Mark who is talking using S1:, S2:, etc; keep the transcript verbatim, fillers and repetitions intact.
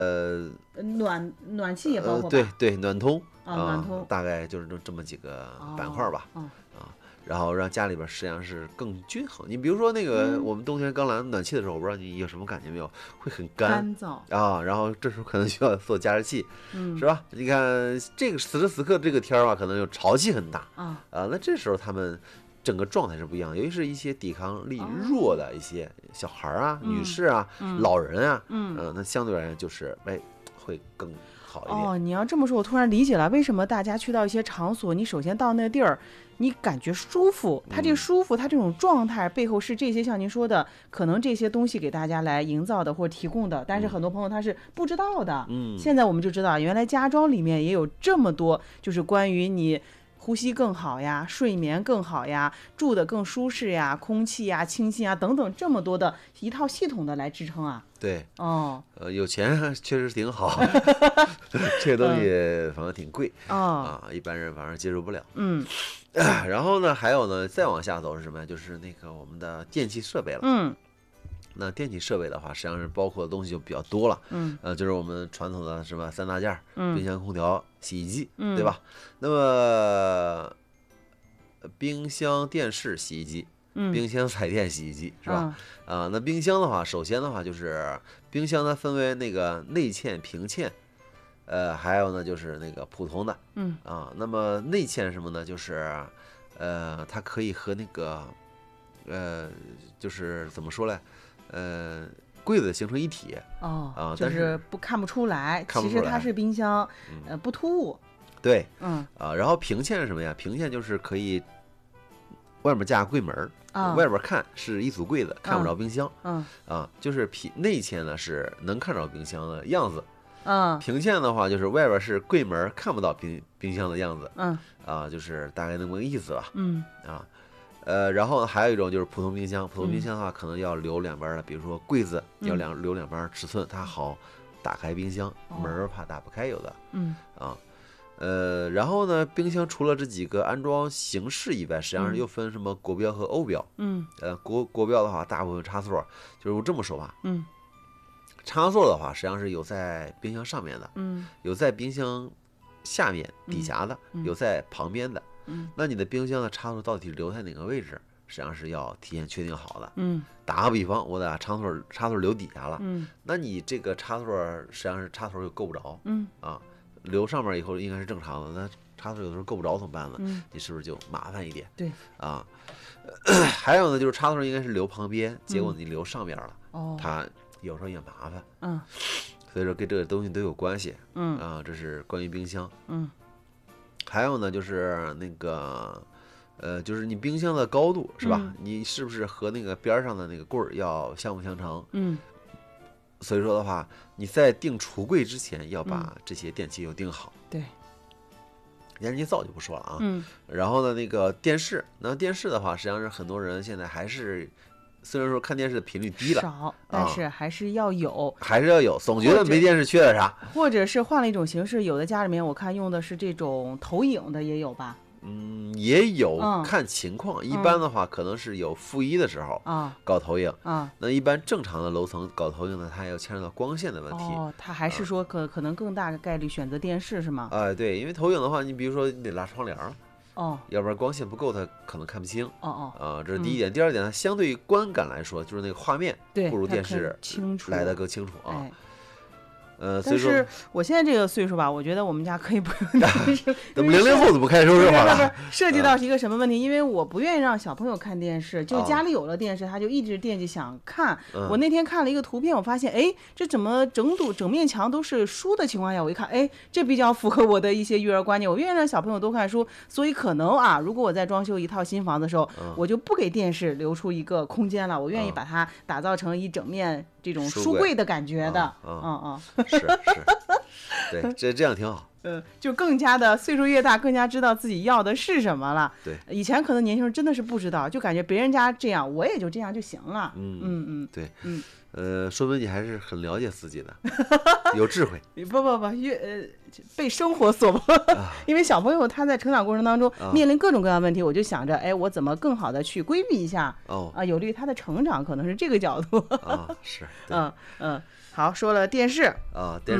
S1: 呃，
S2: 暖暖气也包括吧？
S1: 呃、对对，暖通
S2: 啊，暖通、
S1: 呃、大概就是这这么几个板块吧。
S2: 哦
S1: 哦、啊，然后让家里边实际上是更均衡。你比如说那个、嗯、我们冬天刚来暖气的时候，我不知道你有什么感觉没有，会很干
S2: 干燥
S1: 啊。然后这时候可能需要做加湿器，
S2: 嗯，
S1: 是吧？你看这个此时此刻这个天儿吧，可能就潮气很大
S2: 啊
S1: 啊。那这时候他们整个状态是不一样的，尤其是一些抵抗力弱的一些小孩啊、
S2: 哦、
S1: 女士啊、
S2: 嗯、
S1: 老人啊，
S2: 嗯、
S1: 呃，那相对而言就是哎会更好一点。
S2: 哦，你要这么说，我突然理解了为什么大家去到一些场所，你首先到那地儿，你感觉舒服，它这个舒服，它这种状态背后是这些像您说的，可能这些东西给大家来营造的或者提供的，但是很多朋友他是不知道的。
S1: 嗯，
S2: 现在我们就知道，原来家装里面也有这么多，就是关于你呼吸更好呀，睡眠更好呀，住得更舒适呀，空气呀、清新啊等等这么多的一套系统的来支撑啊。
S1: 对，
S2: 哦，
S1: 呃，有钱确实挺好，这个东西反正挺贵、
S2: 嗯、
S1: 啊，一般人反正接受不了。
S2: 嗯，
S1: 然后呢，还有呢，再往下走是什么呀？就是那个我们的电气设备了。
S2: 嗯。
S1: 那电气设备的话，实际上是包括的东西就比较多了，
S2: 嗯，
S1: 呃，就是我们传统的什么三大件，
S2: 嗯，
S1: 冰箱、空调、洗衣机，
S2: 嗯，
S1: 对吧？那么冰箱、电视、洗衣机，
S2: 嗯，
S1: 冰箱、彩电、洗衣机，是吧？啊、
S2: 嗯
S1: 呃，那冰箱的话，首先的话就是冰箱它分为那个内嵌、平嵌，呃，还有呢就是那个普通的，
S2: 嗯，
S1: 啊，那么内嵌什么呢？就是呃，它可以和那个呃，就是怎么说嘞？呃，柜子形成一体
S2: 哦，
S1: 啊，
S2: 就是不看不出来，
S1: 看不出来
S2: 其实它是冰箱，
S1: 嗯、
S2: 呃，不突兀。
S1: 对，
S2: 嗯
S1: 啊，然后平嵌是什么呀？平嵌就是可以外面架柜门，
S2: 啊，
S1: 外边看是一组柜子，看不着冰箱。
S2: 嗯
S1: 啊，就是平内嵌呢是能看着冰箱的样子，
S2: 嗯，
S1: 平嵌的话就是外边是柜门，看不到冰冰箱的样子。
S2: 嗯
S1: 啊，就是大概那么个意思吧。
S2: 嗯
S1: 啊。呃，然后还有一种就是普通冰箱，普通冰箱的话，可能要留两边的，比如说柜子要两留两边尺寸，它好打开冰箱，门怕打不开有的。
S2: 嗯
S1: 啊，呃，然后呢，冰箱除了这几个安装形式以外，实际上又分什么国标和欧标。
S2: 嗯，
S1: 呃，国国标的话，大部分插座，就是我这么说吧。
S2: 嗯，
S1: 插座的话，实际上是有在冰箱上面的，
S2: 嗯，
S1: 有在冰箱下面底下的，
S2: 嗯、
S1: 有在旁边的。
S2: 嗯，
S1: 那你的冰箱的插座到底留在哪个位置，实际上是要提前确定好的。
S2: 嗯，
S1: 打个比方，我把插座插座留底下了，
S2: 嗯，
S1: 那你这个插座实际上是插头又够不着，
S2: 嗯
S1: 啊，留上面以后应该是正常的，那插座有的时候够不着怎么办呢？
S2: 嗯，
S1: 你是不是就麻烦一点？
S2: 对，
S1: 啊，还有呢，就是插座应该是留旁边，结果你留上面了，
S2: 哦，
S1: 它有时候也麻烦。
S2: 嗯，
S1: 所以说跟这个东西都有关系。
S2: 嗯，
S1: 啊，这是关于冰箱。
S2: 嗯。
S1: 还有呢，就是那个，呃，就是你冰箱的高度是吧？
S2: 嗯、
S1: 你是不是和那个边上的那个柜儿要相辅相成？
S2: 嗯。
S1: 所以说的话，你在定橱柜之前要把这些电器又定好。
S2: 嗯、对。
S1: 燃气灶就不说了啊。
S2: 嗯。
S1: 然后呢，那个电视，那电视的话，实际上是很多人现在还是。虽然说看电视的频率低了，
S2: 少，但是还是要有，
S1: 啊、还是要有，总觉得没电视缺点啥，
S2: 或者是换了一种形式，有的家里面我看用的是这种投影的也有吧？
S1: 嗯，也有，
S2: 嗯、
S1: 看情况。一般的话，可能是有负一的时候
S2: 啊
S1: 搞投影
S2: 啊。
S1: 那一般正常的楼层搞投影呢，它要牵扯到光线的问题。
S2: 哦，它还是说可、啊、可能更大的概率选择电视是吗？
S1: 哎，对，因为投影的话，你比如说你得拉窗帘了。
S2: 哦，
S1: 要不然光线不够，它可能看不清。
S2: 哦哦，
S1: 啊，这是第一点。嗯、第二点，它相对于观感来说，就是那个画面不如电视
S2: 清楚
S1: 来得更清楚啊。
S2: 哎
S1: 呃，
S2: 但是我现在这个岁数吧，我觉得我们家可以不用电视。
S1: 怎么零零后怎么开始说这话了？
S2: 涉及到是一个什么问题？因为我不愿意让小朋友看电视，就家里有了电视，他就一直惦记想看。
S1: 嗯、
S2: 我那天看了一个图片，我发现，哎，这怎么整堵整面墙都是书的情况下，我一看，哎，这比较符合我的一些育儿观念。我愿意让小朋友多看书，所以可能啊，如果我在装修一套新房的时候，
S1: 嗯、
S2: 我就不给电视留出一个空间了，我愿意把它打造成一整面这种书柜的感觉的。
S1: 嗯
S2: 嗯，
S1: 嗯是是。对，这这样挺好。
S2: 嗯，就更加的岁数越大，更加知道自己要的是什么了。
S1: 对，
S2: 以前可能年轻人真的是不知道，就感觉别人家这样，我也就这样就行了。
S1: 嗯
S2: 嗯嗯，
S1: 对，
S2: 嗯，
S1: 呃，说明你还是很了解自己的，有智慧。
S2: 不不不，越呃被生活所迫，
S1: 啊、
S2: 因为小朋友他在成长过程当中面临各种各样的问题，啊、我就想着，哎，我怎么更好的去规避一下？
S1: 哦，
S2: 啊，有利于他的成长，可能是这个角度。
S1: 啊，是，
S2: 嗯嗯。 好，说了电视
S1: 啊，电视。